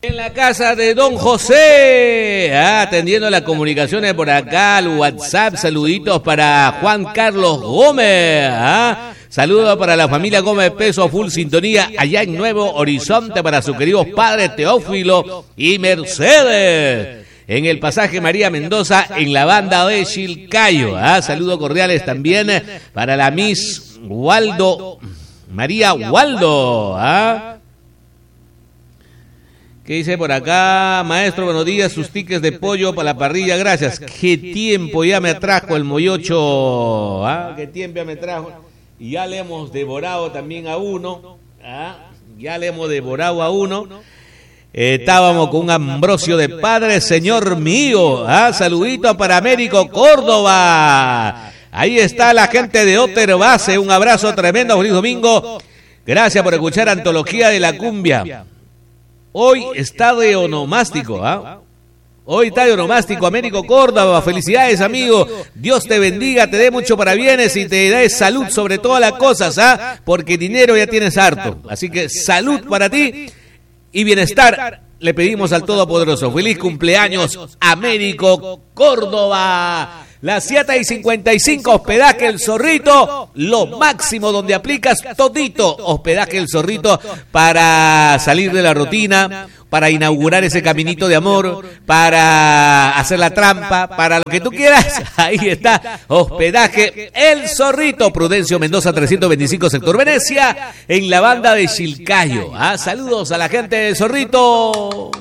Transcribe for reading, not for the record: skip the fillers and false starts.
En la casa de don José, atendiendo las comunicaciones por acá, al WhatsApp, saluditos para Juan Carlos Gómez, saludos para la familia Gómez Peso, full sintonía allá en Nuevo Horizonte para sus queridos padres Teófilo y Mercedes. En el pasaje María Mendoza, en la banda de Chilcayo, saludos cordiales también para la Miss Waldo, María Waldo, ¿Qué dice por acá? Maestro, buenos días, sus tickets de pollo para la parrilla, gracias. Qué tiempo ya me trajo el mollocho, qué tiempo ya me trajo. Y ya le hemos devorado también a uno, Estábamos con un Ambrosio de Padre, Señor mío, saludito para Américo Córdoba. Ahí está la gente de Otter Base, un abrazo tremendo, feliz domingo. Gracias por escuchar Antología de la Cumbia. Hoy está de onomástico, Hoy está de onomástico, Américo Córdoba, felicidades amigo, Dios te bendiga, te dé mucho parabienes y te dé salud sobre todas las cosas, porque dinero ya tienes harto, así que salud para ti y bienestar, le pedimos al Todopoderoso, feliz cumpleaños Américo Córdoba. Las 7:55, hospedaje El Zorrito, lo máximo donde aplicas todito, hospedaje El Zorrito para salir de la rutina, para inaugurar ese caminito de amor, para hacer la trampa, para lo que tú quieras, ahí está, hospedaje El Zorrito, Prudencio Mendoza 325, sector Venecia, en la banda de Chilcayo. Saludos a la gente del Zorrito.